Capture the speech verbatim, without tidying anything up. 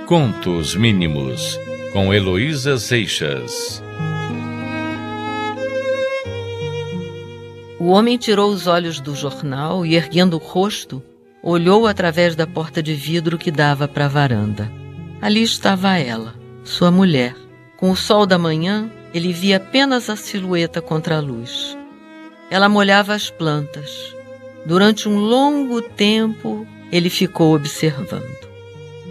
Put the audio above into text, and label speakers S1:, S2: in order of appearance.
S1: Contos Mínimos, com Heloísa Seixas.
S2: O homem tirou os olhos do jornal e, erguendo o rosto, olhou através da porta de vidro que dava para a varanda. Ali estava ela, sua mulher. Com o sol da manhã, ele via apenas a silhueta contra a luz. Ela molhava as plantas. Durante um longo tempo, ele ficou observando.